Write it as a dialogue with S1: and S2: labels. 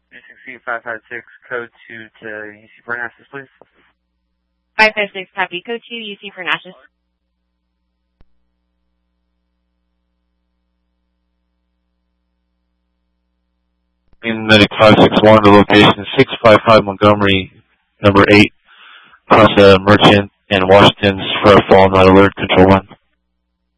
S1: UC 556, code 2 to UC Parnassus, please.
S2: 556, copy. Code 2, UC Parnassus.
S3: In Medic 561, the location is 655 Montgomery, number 8, across Merchant and Washington's for a fall not alert, control 1.